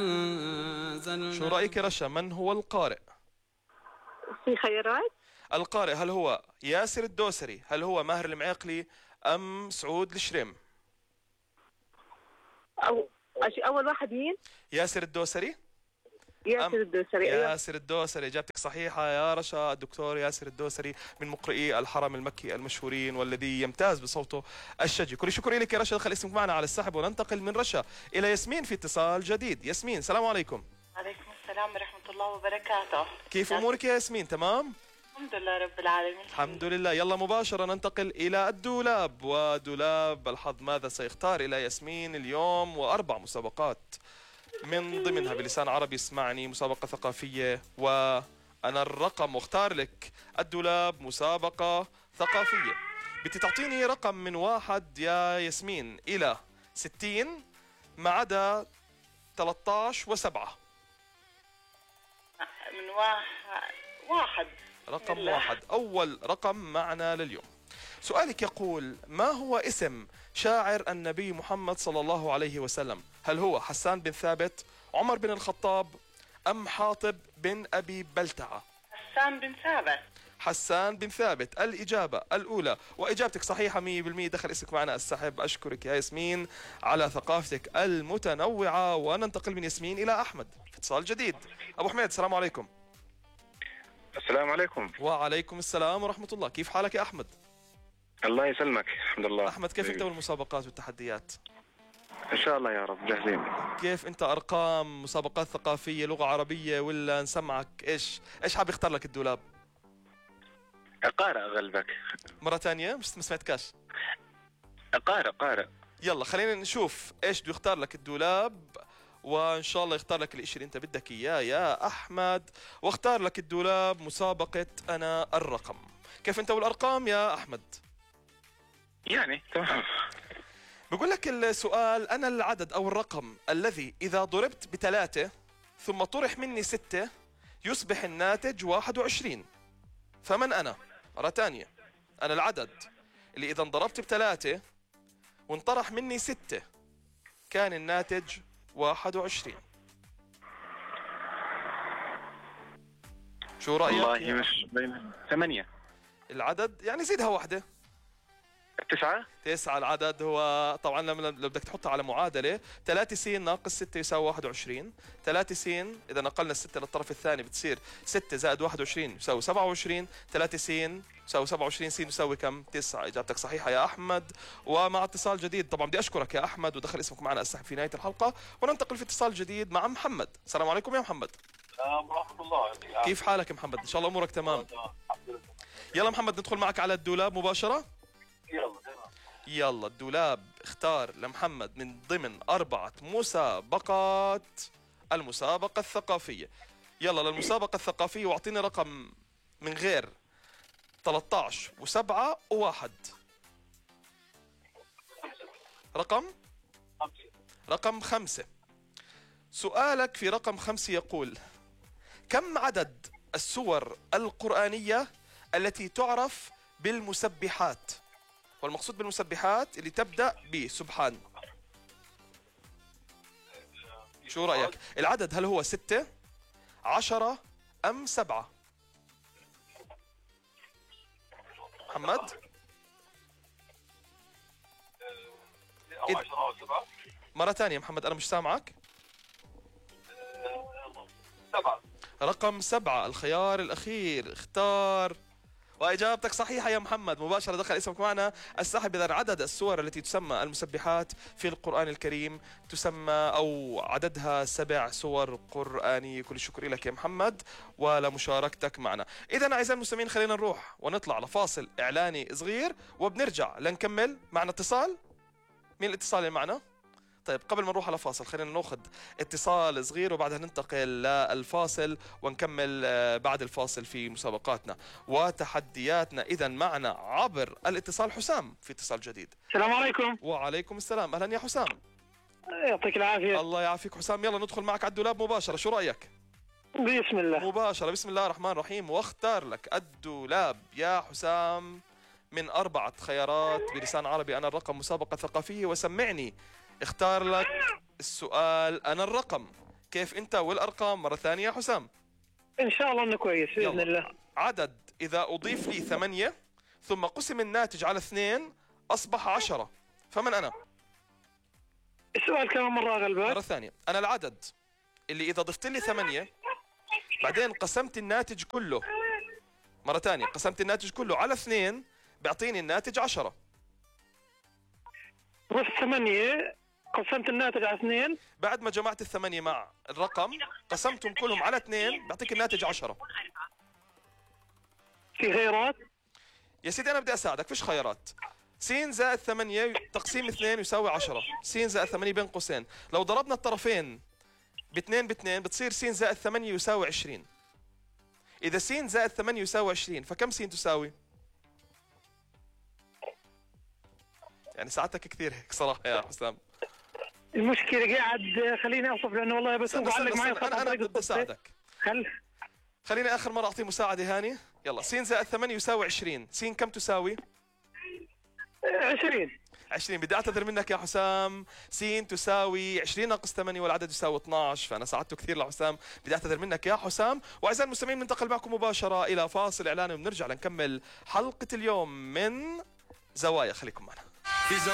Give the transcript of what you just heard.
شو رأيك يا رشا؟ من هو القارئ؟ في خيارات؟ القارئ هل هو ياسر الدوسري، هل هو ماهر المعيقلي، أم سعود الشريم؟ أول واحد مين؟ ياسر الدوسري. ياسر الدوسري. أيوه. ياسر الدوسري، إجابتك صحيحة يا رشا. الدكتور ياسر الدوسري من مقرئي الحرم المكي المشهورين، والذي يمتاز بصوته الشجي. كل شكر لك يا رشا، دخل اسمك معنا على السحب. وننتقل من رشا إلى ياسمين في اتصال جديد. ياسمين، السلام عليكم. وعليكم السلام ورحمة الله وبركاته. كيف أمورك يا ياسمين؟ تمام؟ الحمد لله رب العالمين. الحمد لله. يلا مباشرة ننتقل إلى الدولاب، ودولاب الحظ ماذا سيختار إلى ياسمين اليوم؟ وأربع مسابقات من ضمنها بلسان عربي اسمعني مسابقة ثقافية، وأنا الرقم واختار لك الدولاب مسابقة ثقافية. بدي تعطيني رقم من 1 يا ياسمين إلى 60 ما عدا 13 و7. من واحد. رقم 1 أول رقم معنا لليوم. سؤالك يقول: ما هو اسم شاعر النبي محمد صلى الله عليه وسلم؟ هل هو حسان بن ثابت، عمر بن الخطاب، أم حاطب بن أبي بلتعة؟ حسان بن ثابت. حسان بن ثابت الإجابة الأولى، وإجابتك صحيحة 100%. دخل اسمك معنا السحب. أشكرك يا ياسمين على ثقافتك المتنوعة. وننتقل من ياسمين إلى أحمد في اتصال جديد. أبو حميد، السلام عليكم. السلام عليكم. وعليكم السلام ورحمة الله. كيف حالك يا أحمد؟ الله يسلمك، الحمد لله. أحمد، كيف أنت والمسابقات والتحديات؟ إن شاء الله يا رب جاهزين. كيف أنت؟ أرقام، مسابقات ثقافية، لغة عربية، ولا نسمعك إيش حاب يختار لك الدولاب؟ قارئ غلبك. مرة تانية مش ما سمعتكاش. قارئ. يلا خلينا نشوف إيش بده يختار لك الدولاب، وإن شاء الله يختار لك الإشي اللي أنت بدك إياه يا أحمد. واختار لك الدولاب مسابقة أنا الرقم. كيف أنت والأرقام يا أحمد؟ يعني تمام. بقول لك السؤال: أنا العدد أو الرقم الذي إذا ضربت ب3 ثم طرح مني 6 يصبح الناتج 21. فمن أنا؟ مرة تانية: أنا العدد اللي إذا انضربت ب3 وانطرح مني 6 كان الناتج 21. شو رأيك؟ والله مش بين 8. العدد يعني زيدها 1. 9. 9 العدد هو. طبعا لو بدك تحطها على معادلة: 3 س ناقص 6 يساوي 21. 3 س إذا نقلنا ال6 للطرف الثاني بتصير 6 زائد 21 يساوي 27. 3 س يساوي 27. س يساوي كم؟ 9. إجابتك صحيحة يا أحمد. ومع اتصال جديد. طبعا بدي أشكرك يا أحمد، ودخل اسمك معنا السحب في نهاية الحلقة. وننتقل في اتصال جديد مع محمد. السلام عليكم يا محمد. السلام ورحمة الله. كيف حالك يا محمد؟ إن شاء الله أمورك تمام. يلا محمد ندخل معك على الدولاب مباشرة. يلا الدولاب اختار لمحمد من ضمن 4 مسابقات المسابقة الثقافية. يلا للمسابقة الثقافية، واعطيني رقم من غير 13 و7 و1. رقم 5. سؤالك في رقم 5 يقول: كم عدد السور القرآنية التي تعرف بالمسبحات؟ والمقصود بالمسبحات اللي تبدأ بسبحان. شو رأيك؟ العدد هل هو 6 10 أم 7؟ محمد؟ مرة ثانية محمد، أنا مش سامعك. 7. رقم 7 الخيار الأخير. اختار، وإجابتك صحيحة يا محمد. مباشرة دخل اسمك معنا السحب. إذا عدد السور التي تسمى المسبحات في القرآن الكريم تسمى أو عددها 7 سور قرآنية. كل الشكر لك يا محمد ولمشاركتك معنا. إذا أعزائي المستمعين خلينا نروح ونطلع لفاصل إعلاني صغير، وبنرجع لنكمل. معنا اتصال. مين الاتصال اللي معنا؟ طيب قبل ما نروح على فاصل خلينا ناخذ اتصال صغير، وبعدها ننتقل للفاصل ونكمل بعد الفاصل في مسابقاتنا وتحدياتنا. إذا معنا عبر الاتصال حسام في اتصال جديد. السلام عليكم. وعليكم السلام. أهلا يا حسام. يعطيك العافية. الله يعافيك حسام. يلا ندخل معك على الدولاب مباشرة. شو رأيك؟ بسم الله. مباشرة. بسم الله الرحمن الرحيم. واختار لك الدولاب يا حسام من 4 خيارات بلسان عربي أنا الرقم مسابقة ثقافية. وسمعني، اختار لك السؤال أنا الرقم. كيف أنت والأرقام مرة ثانية يا حسام؟ إن شاء الله إنه كويس بإذن يلا. الله. عدد إذا أضيف لي 8 ثم قسم الناتج على 2 أصبح 10، فمن أنا؟ السؤال كمان مرة غلبان. مرة ثانية، أنا العدد اللي إذا ضفت لي 8 بعدين قسمت الناتج كله، مرة ثانية قسمت الناتج كله على 2 بيعطيني الناتج 10. ضفت 8 قسمت الناتج على 2. بعد ما جمعت الثمانية مع الرقم قسمتهم كلهم على 2 بيعطيك الناتج 10. في خيارات؟ يا سيدي أنا بدي أساعدك، فيش خيارات. س زائد 8 تقسيم 2 يساوي 10. س زائد 8 بين قوسين، لو ضربنا الطرفين باثنين باثنين بتصير س زائد 8 يساوي 20. إذا س زائد 8 يساوي 20 فكم س تساوي؟ يعني ساعتك كثير هيك صراحة يا حسام. المشكلة قاعد خليني أوصف لأنه والله بس أعلق معي أنا بدي أساعدك. خليني آخر مرة أعطيه مساعدة هاني. يلا س زائد 8 يساوي 20، س كم تساوي؟ 20. 20. بدي أعتذر منك يا حسام، س تساوي 20 ناقص 8 والعدد يساوي 12، فأنا ساعدته كثير لحسام، بدي أعتذر منك يا حسام. وأعزائي المستمعين ننتقل معكم مباشرة إلى فاصل إعلاني وبنرجع لنكمل حلقة اليوم من زوايا، خليكم معنا.